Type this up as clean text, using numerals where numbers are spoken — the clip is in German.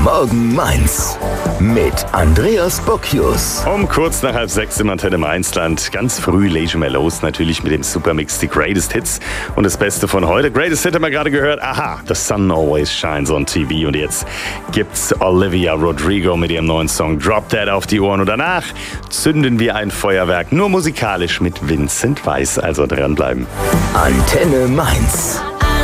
Morgen Mainz mit Andreas Bocchius. Um kurz nach 5:30 im Antenne Mainzland. Ganz früh legen wir los, natürlich mit dem Supermix, die Greatest Hits. Und das Beste von heute. Greatest Hit haben wir gerade gehört. Aha, The Sun Always Shines on TV. Und jetzt gibt's Olivia Rodrigo mit ihrem neuen Song Drop Dead auf die Ohren. Und danach zünden wir ein Feuerwerk, nur musikalisch mit Vincent Weiss. Also dranbleiben. Antenne Mainz.